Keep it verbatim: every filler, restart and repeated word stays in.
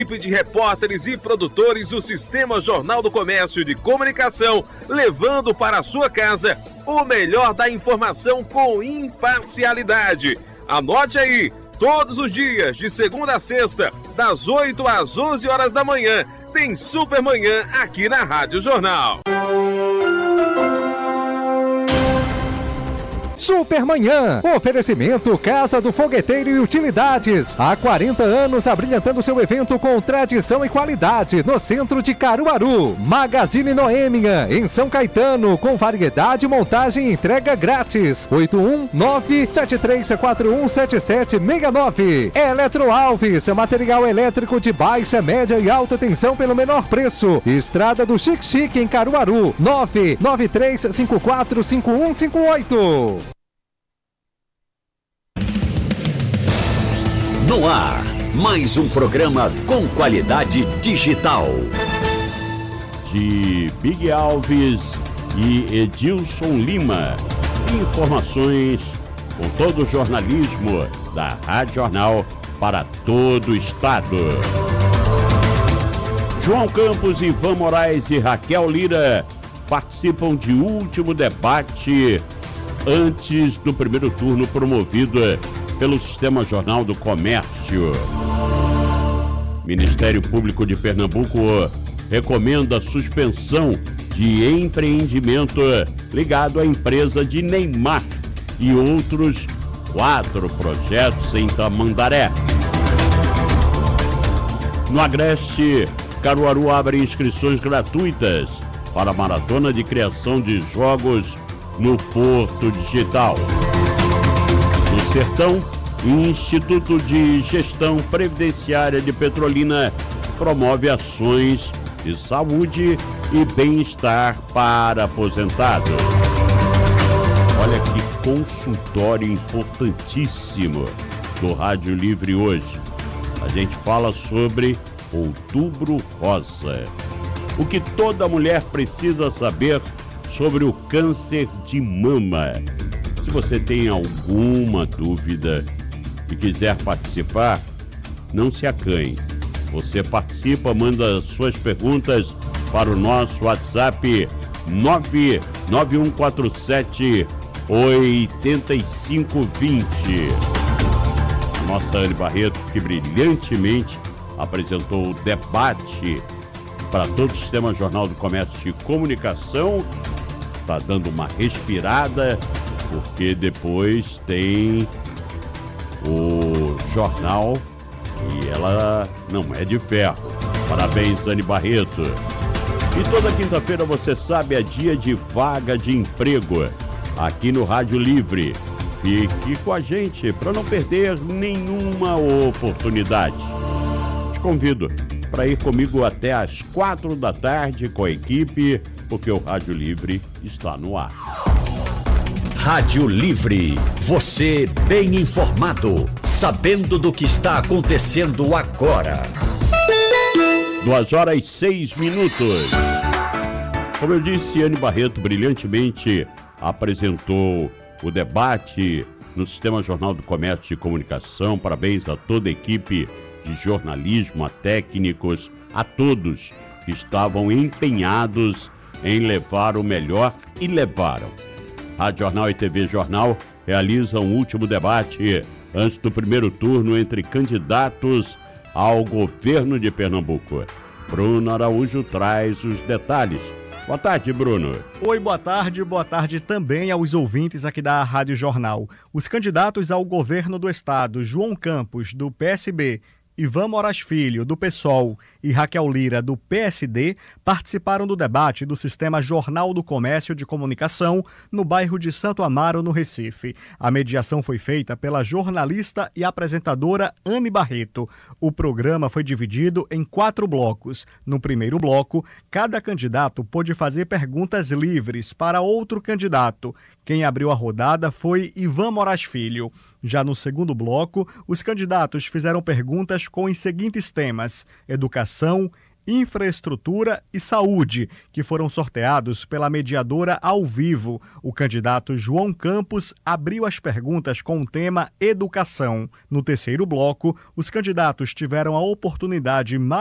Equipe de repórteres e produtores do Sistema Jornal do Comércio de Comunicação, levando para a sua casa o melhor da informação com imparcialidade. Anote aí, todos os dias, de segunda a sexta, das oito às onze horas da manhã, tem Supermanhã aqui na Rádio Jornal. Supermanhã, oferecimento Casa do Fogueteiro e Utilidades. Há quarenta anos abrilhantando seu evento com tradição e qualidade no centro de Caruaru. Magazine Noêmia, em São Caetano, com variedade, montagem e entrega grátis. oito um nove sete três quatro um sete sete seis nove. Eletro Alves, material elétrico de baixa, média e alta tensão pelo menor preço. Estrada do Chique Chique em Caruaru. nove nove três cinco quatro cinco um cinco oito. No ar, mais um programa com qualidade digital. De Big Alves e Edilson Lima. Informações com todo o jornalismo da Rádio Jornal para todo o estado. João Campos, Ivan Moraes e Raquel Lira participam de último debate antes do primeiro turno promovido pelo Sistema Jornal do Comércio. Ministério Público de Pernambuco recomenda a suspensão de empreendimento ligado à empresa de Neymar e outros quatro projetos em Tamandaré. No Agreste, Caruaru abre inscrições gratuitas para a maratona de criação de jogos no Porto Digital. No Sertão, o Instituto de Gestão Previdenciária de Petrolina promove ações de saúde e bem-estar para aposentados. Olha que consultório importantíssimo do Rádio Livre hoje. A gente fala sobre Outubro Rosa. O que toda mulher precisa saber sobre o câncer de mama. Se você tem alguma dúvida e quiser participar, não se acanhe. Você participa, manda suas perguntas para o nosso WhatsApp nove nove um quatro sete oito cinco dois zero. A nossa Anne Barreto, que brilhantemente apresentou o debate para todo o Sistema Jornal do Comércio e Comunicação, está dando uma respirada, porque depois tem o jornal e ela não é de ferro. Parabéns, Anne Barreto. E toda quinta-feira, você sabe, é dia de vaga de emprego aqui no Rádio Livre. Fique com a gente para não perder nenhuma oportunidade. Te convido para ir comigo até às quatro da tarde com a equipe, porque o Rádio Livre está no ar. Rádio Livre, você bem informado, sabendo do que está acontecendo agora. Duas horas e seis minutos. Como eu disse, Anne Barreto brilhantemente apresentou o debate no Sistema Jornal do Comércio e Comunicação. Parabéns a toda a equipe de jornalismo, a técnicos, a todos que estavam empenhados em levar o melhor e levaram. Rádio Jornal e T V Jornal realizam o último debate antes do primeiro turno entre candidatos ao governo de Pernambuco. Bruno Araújo traz os detalhes. Boa tarde, Bruno. Oi, boa tarde. Boa tarde também aos ouvintes aqui da Rádio Jornal. Os candidatos ao governo do estado, João Campos, do P S B, Ivan Moraes Filho, do PSOL, e Raquel Lira, do P S D, participaram do debate do Sistema Jornal do Comércio de Comunicação no bairro de Santo Amaro, no Recife. A mediação foi feita pela jornalista e apresentadora Anne Barreto. O programa foi dividido em quatro blocos. No primeiro bloco, cada candidato pôde fazer perguntas livres para outro candidato. Quem abriu a rodada foi Ivan Moraes Filho. Já no segundo bloco, os candidatos fizeram perguntas com os seguintes temas: educação, infraestrutura e saúde, que foram sorteados pela mediadora ao vivo. O candidato João Campos abriu as perguntas com o tema educação. No terceiro bloco, os candidatos tiveram a oportunidade